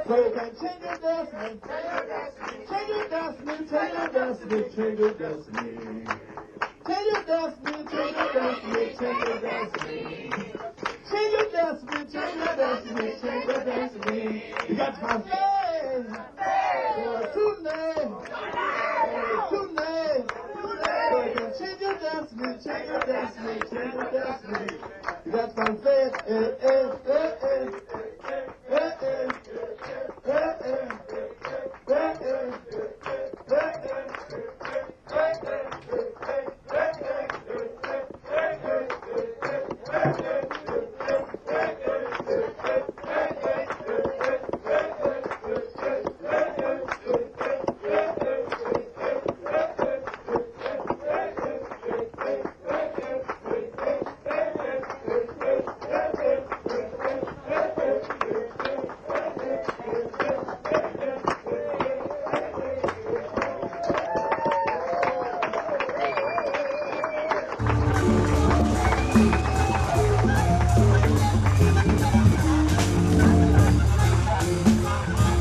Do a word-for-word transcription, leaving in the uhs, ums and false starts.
So you can change your destiny. Change your destiny, change your destiny, change your destiny. Change your destiny, change your destiny, change your destiny. Change your destiny, change your destiny, change your destiny. You got to have faith. Tonight. Tonight. So you can change your destiny, change your destiny, change your destiny. You got to have faith.